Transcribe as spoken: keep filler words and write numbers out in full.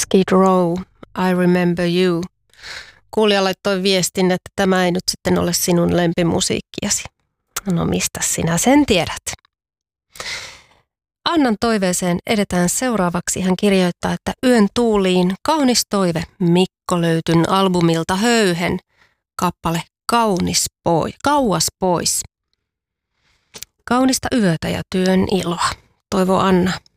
Skid Row, I Remember You. Kuulija laittoi viestin, että tämä ei nyt sitten ole sinun lempimusiikkiasi. No mistä sinä sen tiedät? Annan toiveeseen edetään seuraavaksi. Hän kirjoittaa, että Yön tuuliin kaunis toive Mikko löytyn albumilta Höyhen. Kappale Kaunis pois, kauas pois. Kaunista yötä ja työn iloa. Toivo Anna.